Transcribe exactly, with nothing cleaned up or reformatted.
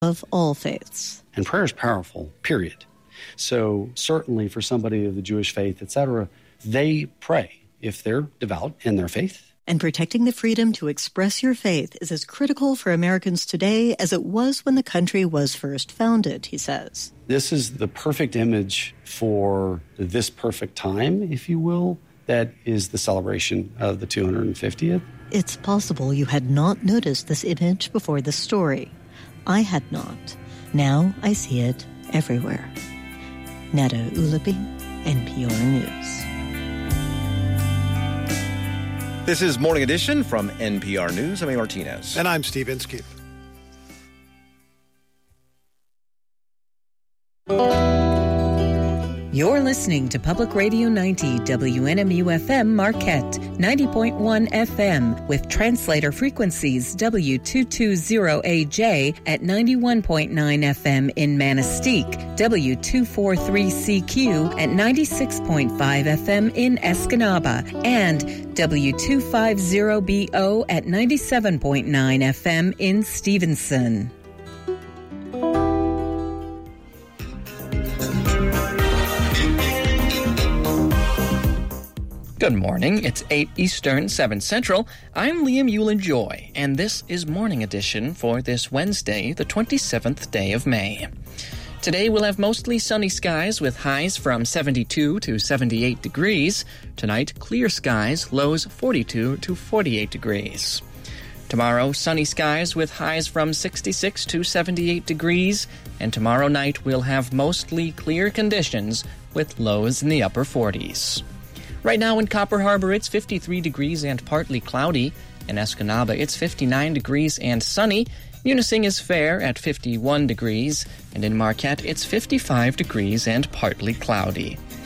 of all faiths. And prayer is powerful, period. So certainly for somebody of the Jewish faith, et cetera, they pray if they're devout in their faith. And protecting the freedom to express your faith is as critical for Americans today as it was when the country was first founded, he says. This is the perfect image for this perfect time, if you will, that is the celebration of the two hundred fiftieth. It's possible you had not noticed this image before the story. I had not. Now I see it everywhere. Nada Ulapi, N P R News. This is Morning Edition from N P R News. I'm A. Martinez. And I'm Steve Inskeep. You're listening to Public Radio ninety W N M U F M Marquette, ninety point one F M, with translator frequencies W two twenty A J at ninety-one point nine F M in Manistee, W two forty-three C Q at ninety-six point five F M in Escanaba, and W two fifty B O at ninety-seven point nine F M in Stevenson. Good morning. It's eight Eastern, seven Central. I'm Liam Hewlin-Joy, and this is Morning Edition for this Wednesday, the twenty-seventh day of May. Today we'll have mostly sunny skies with highs from seventy-two to seventy-eight degrees. Tonight, clear skies, lows forty-two to forty-eight degrees. Tomorrow, sunny skies with highs from sixty-six to seventy-eight degrees. And tomorrow night we'll have mostly clear conditions with lows in the upper forties. Right now in Copper Harbor, it's fifty-three degrees and partly cloudy. In Escanaba, it's fifty-nine degrees and sunny. Munising is fair at fifty-one degrees. And in Marquette, it's fifty-five degrees and partly cloudy.